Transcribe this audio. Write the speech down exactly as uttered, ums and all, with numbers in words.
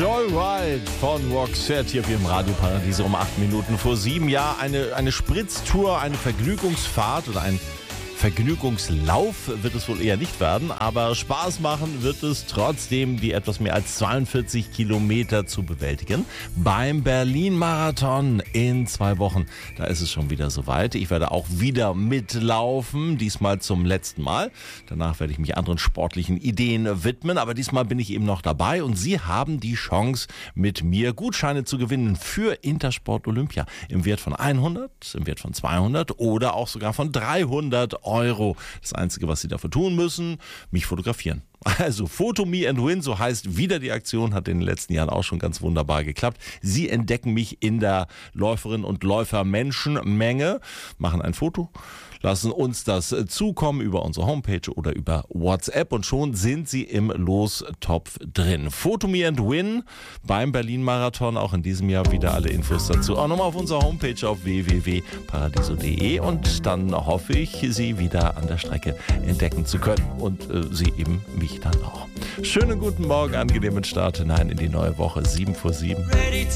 Joyride von Roxette hier im Radioparadies um acht Minuten vor sieben. Ja, eine, eine Spritztour, eine Vergnügungsfahrt oder ein Vergnügungslauf wird es wohl eher nicht werden, aber Spaß machen wird es trotzdem, die etwas mehr als zweiundvierzig Kilometer zu bewältigen. Beim Berlin-Marathon in zwei Wochen, da ist es schon wieder soweit. Ich werde auch wieder mitlaufen, diesmal zum letzten Mal. Danach werde ich mich anderen sportlichen Ideen widmen, aber diesmal bin ich eben noch dabei und Sie haben die Chance, mit mir Gutscheine zu gewinnen für Intersport Olympia im Wert von hundert, im Wert von zweihundert oder auch sogar von dreihundert Euro. Das Einzige, was Sie dafür tun müssen, mich fotografieren. Also Photo Me and Win, so heißt wieder die Aktion, hat in den letzten Jahren auch schon ganz wunderbar geklappt. Sie entdecken mich in der Läuferinnen- und Läufer-Menschenmenge, machen ein Foto, lassen uns das zukommen über unsere Homepage oder über WhatsApp und schon sind Sie im Lostopf drin. Photo Me and Win beim Berlin-Marathon, auch in diesem Jahr wieder alle Infos dazu. Auch nochmal auf unserer Homepage auf w w w punkt paradiso punkt de und dann hoffe ich, Sie wieder an der Strecke entdecken zu können und äh, Sie eben mich dann auch. Schönen guten Morgen, angenehmen Start hinein in die neue Woche, sieben vor sieben.